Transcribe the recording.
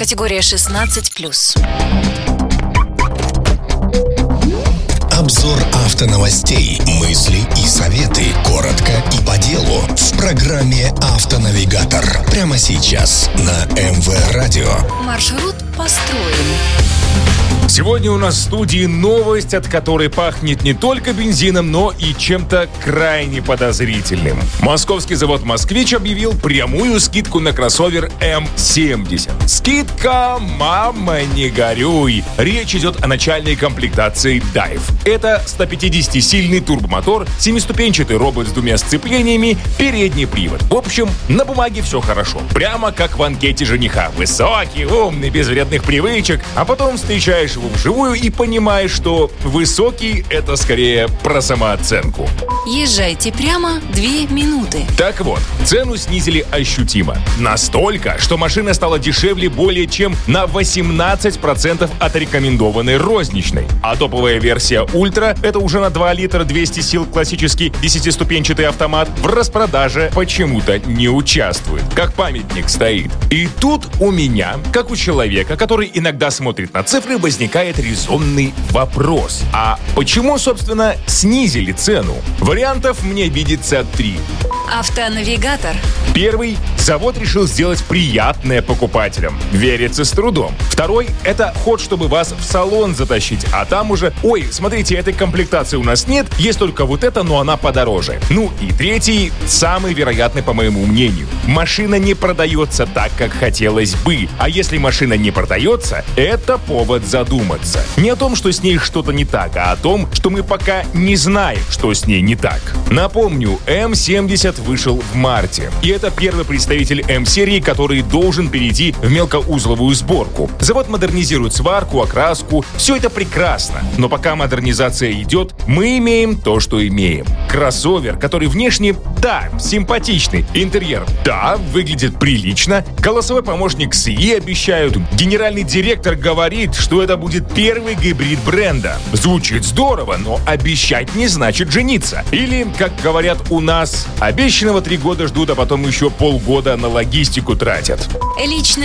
Категория 16+. Обзор автоновостей, мысли и советы. Коротко и по делу. В программе «Автонавигатор». Прямо сейчас на МВ Радио. Маршрут построен. Сегодня у нас в студии новость, от которой пахнет не только бензином, но и чем-то крайне подозрительным. Московский завод «Москвич» объявил прямую скидку на кроссовер М70. Скидка, мама, не горюй. Речь идет о начальной комплектации Dive. Это 150-сильный турбомотор, 7-ступенчатый робот с 2 сцеплениями, передний привод. В общем, на бумаге все хорошо. Прямо как в анкете жениха. Высокий, умный, без вредных привычек. А потом встречаешь его вживую и понимаешь, что высокий — это скорее про самооценку. Езжайте прямо 2 минуты. Так вот, цену снизили ощутимо. Настолько, что машина стала дешевле более чем на 18% от рекомендованной розничной. А топовая версия Ультра, это уже на 2 литра 200 сил классический 10-ступенчатый автомат, в распродаже почему-то не участвует. Как памятник стоит. И тут у меня, как у человека, который иногда смотрит на цифры, возникает резонный вопрос. А почему, собственно, снизили цену? Вариантов мне видится 3. Автонавигатор. Первый. Завод решил сделать приятное покупателям. Верится с трудом. Второй. Это ход, чтобы вас в салон затащить. А там уже, ой, смотрите, этой комплектации у нас нет, есть только вот эта, но она подороже. Ну и третий, самый вероятный, по моему мнению. Машина не продается так, как хотелось бы. А если машина не продается, это повод задуматься. Не о том, что с ней что-то не так, а о том, что мы пока не знаем, что с ней не так. Напомню, М70 вышел в марте. И это первый представитель М-серии, который должен перейти в мелкоузловую сборку. Завод модернизирует сварку, окраску. Все это прекрасно. Но пока модернизация идет, мы имеем то, что имеем. Кроссовер, который внешне, да, симпатичный. Интерьер, да, выглядит прилично. Голосовой помощник с ИИ обещают. Генеральный директор говорит, что это будет первый гибрид бренда. Звучит здорово, но обещать не значит жениться. Или, как говорят у нас, обещанного 3 года ждут, а потом еще полгода на логистику тратят. Лично